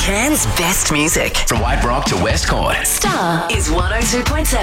Cairns' best music. From White Rock to Westcourt. Star is 102.7.